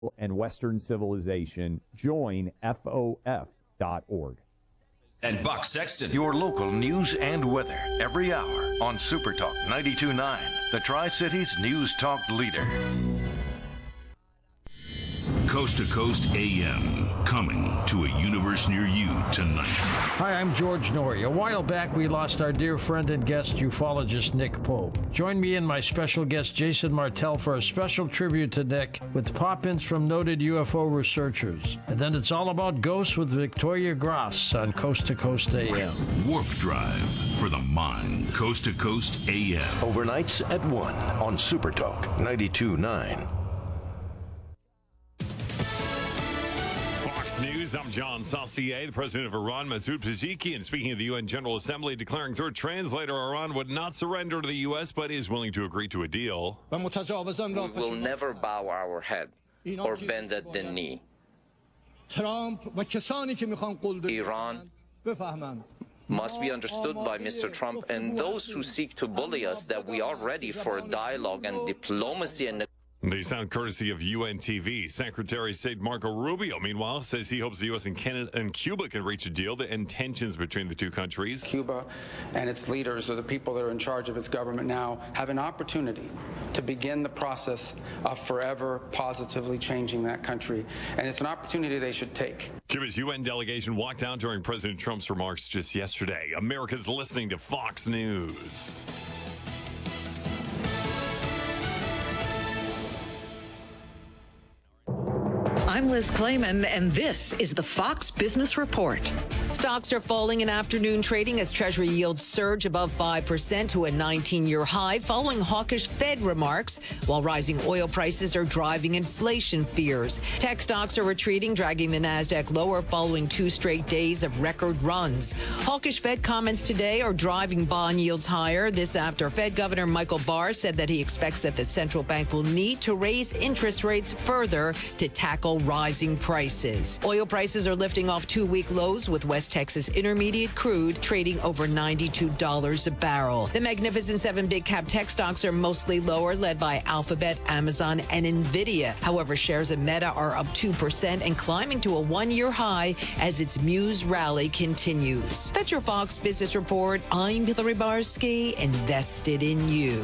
and Western civilization. Join FOF.org. And Buck Sexton. Your local news and weather every hour on Super Talk 92.9, the Tri-Cities News Talk leader. Coast to Coast AM, coming to a universe near you tonight. Hi, I'm George Norrie. A while back, we lost our dear friend and guest, ufologist Nick Pope. Join me and my special guest, Jason Martell, for a special tribute to Nick with pop-ins from noted UFO researchers. And then it's all about ghosts with Victoria Gross on Coast to Coast AM. Warp Drive for the mind. Coast to Coast AM. Overnights at 1 on Super Talk 92.9. News. I'm John Saucier. The president of Iran, Masoud Pezeshkian, speaking of the UN General Assembly, declaring through a translator Iran would not surrender to the U.S., but is willing to agree to a deal. We will never bow our head or bend at the knee. Iran must be understood by Mr. Trump and those who seek to bully us that we are ready for dialogue and diplomacy and They sound courtesy of UN TV. Secretary of State Marco Rubio, meanwhile, says he hopes the U.S. and Canada and Cuba can reach a deal to end tensions between the two countries. Cuba and its leaders, or the people that are in charge of its government now, have an opportunity to begin the process of forever positively changing that country. And it's an opportunity they should take. Cuba's UN delegation walked out during President Trump's remarks just yesterday. America's listening to Fox News. I'm Liz Clayman, and this is the Fox Business Report. Stocks are falling in afternoon trading as Treasury yields surge above 5% to a 19-year high following hawkish Fed remarks, while rising oil prices are driving inflation fears. Tech stocks are retreating, dragging the Nasdaq lower following 2 straight days of record runs. Hawkish Fed comments today are driving bond yields higher. This after Fed Governor Michael Barr said that he expects that the central bank will need to raise interest rates further to tackle rising prices. Oil prices are lifting off 2-week lows, with West Texas Intermediate crude trading over $92 a barrel. The Magnificent 7 big cap tech stocks are mostly lower, led by Alphabet, Amazon, and Nvidia. However, shares of Meta are up 2% and climbing to a 1-year high as its Muse rally continues. That's your Fox Business Report. I'm Hillary Barsky, invested in you.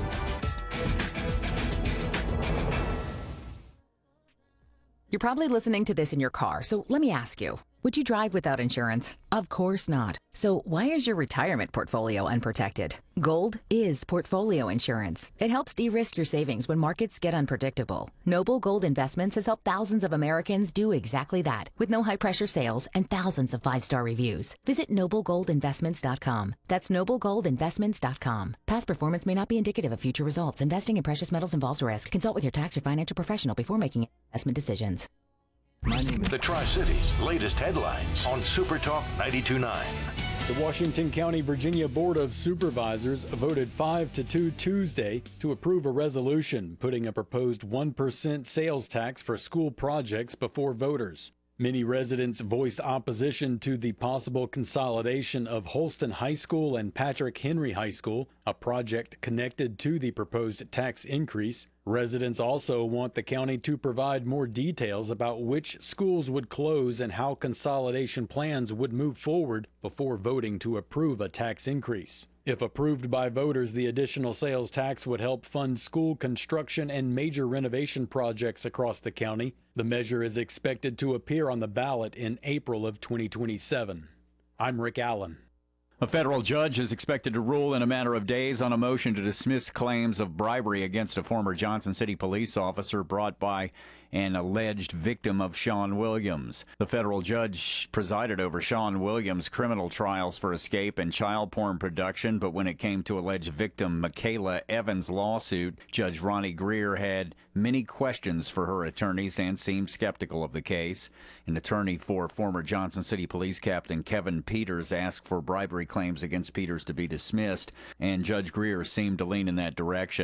You're probably listening to this in your car, so let me ask you, would you drive without insurance? Of course not. So why is your retirement portfolio unprotected? Gold is portfolio insurance. It helps de-risk your savings when markets get unpredictable. Noble Gold Investments has helped thousands of Americans do exactly that, with no high-pressure sales and thousands of 5-star reviews. Visit noblegoldinvestments.com. That's noblegoldinvestments.com. Past performance may not be indicative of future results. Investing in precious metals involves risk. Consult with your tax or financial professional before making investment decisions. My name is the Tri-Cities' latest headlines on Super Talk 92.9. The Washington County, Virginia Board of Supervisors voted 5-2 Tuesday to approve a resolution putting a proposed 1% sales tax for school projects before voters. Many residents voiced opposition to the possible consolidation of Holston High School and Patrick Henry High School, a project connected to the proposed tax increase. Residents also want the county to provide more details about which schools would close and how consolidation plans would move forward before voting to approve a tax increase. If approved by voters, the additional sales tax would help fund school construction and major renovation projects across the county. The measure is expected to appear on the ballot in April of 2027. I'm Rick Allen. A federal judge is expected to rule in a matter of days on a motion to dismiss claims of bribery against a former Johnson City police officer brought by an alleged victim of Sean Williams. The federal judge presided over Sean Williams' criminal trials for escape and child porn production, but when it came to alleged victim Michaela Evans' lawsuit, Judge Ronnie Greer had many questions for her attorneys and seemed skeptical of the case. An attorney for former Johnson City Police Captain Kevin Peters asked for bribery claims against Peters to be dismissed, and Judge Greer seemed to lean in that direction.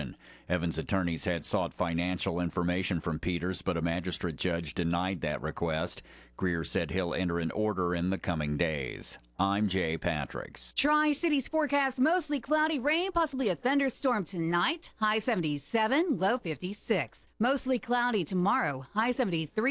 Evans' attorneys had sought financial information from Peters, but a magistrate judge denied that request. Greer said he'll enter an order in the coming days. I'm Jay Patricks. Tri-Cities forecast mostly cloudy rain, possibly a thunderstorm tonight. High 77, low 56. Mostly cloudy tomorrow. High 73.